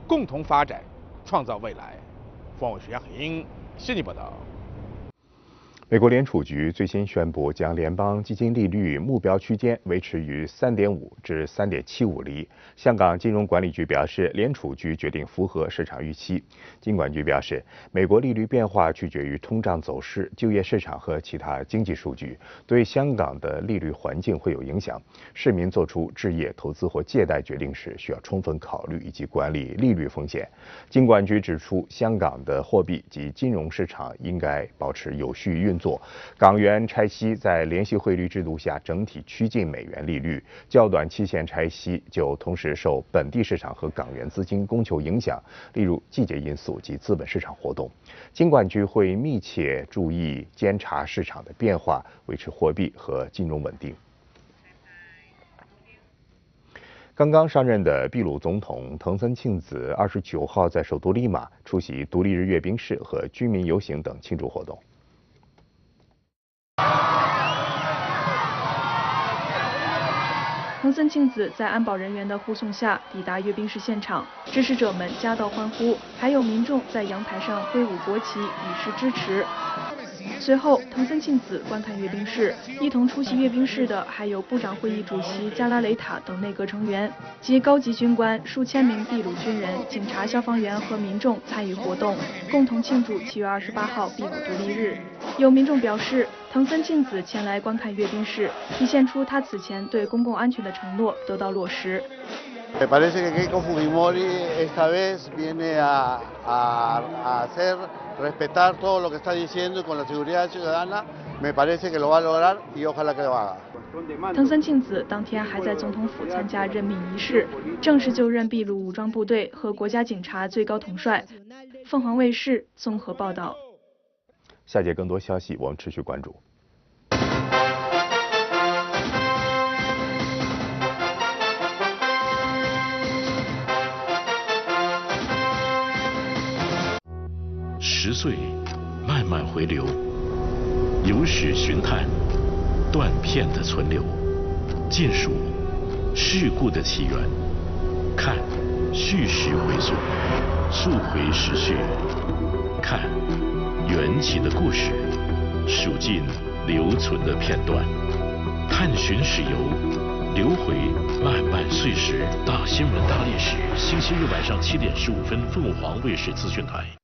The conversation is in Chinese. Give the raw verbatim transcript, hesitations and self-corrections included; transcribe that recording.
共同发展，创造未来。方伟、徐亚英，悉尼报道。 美国联储局最新宣布，将联邦基金利率目标区间维持于 三点五 至 三点七五 厘。香港金融管理局表示，联储局决定符合市场预期。金管局表示，美国利率变化取决于通胀走势、就业市场和其他经济数据，对香港的利率环境会有影响。市民做出置业、投资或借贷决定时，需要充分考虑以及管理利率风险。金管局指出，香港的货币及金融市场应该保持有序运作，港元拆息在联系汇率制度下整体趋近美元利率，较短期限拆息就同时受本地市场和港元资金供求影响，例如季节因素及资本市场活动。金管局会密切注意监察市场的变化，维持货币和金融稳定。刚刚上任的秘鲁总统藤森庆子二十九号在首都利马出席独立日阅兵式和居民游行等庆祝活动。 藤森庆子在安保人员的护送下抵达阅兵式现场，支持者们夹道欢呼，还有民众在阳台上挥舞国旗以示支持。随后，藤森庆子观看阅兵式，一同出席阅兵式的还有部长会议主席加拉雷塔等内阁成员及高级军官、数千名秘鲁军人、警察、消防员和民众参与活动，共同庆祝七月二十八号秘鲁独立日。有民众表示，藤森庆子前来观看阅兵式，体现出他此前对公共安全的承诺得到落实。 Me parece que Keiko Fujimori esta vez viene a, a, a hacer respetar todo lo que está diciendo y con la seguridad ciudadana, me parece que lo va a lograr y ojalá que lo haga. 藤森庆子当天还在总统府参加任命仪式，正式就任秘鲁武装部队和国家警察最高统帅。凤凰卫视综合报道。 下节更多消息，我们持续关注。 十岁，慢慢回流，有史寻探，断片的存留，尽数事故的起源，看叙事回溯，溯回时序，看缘起的故事，数尽留存的片段，探寻史游，流回漫漫岁时。大新闻大历史，星期日晚上七点十五分，凤凰卫视资讯台。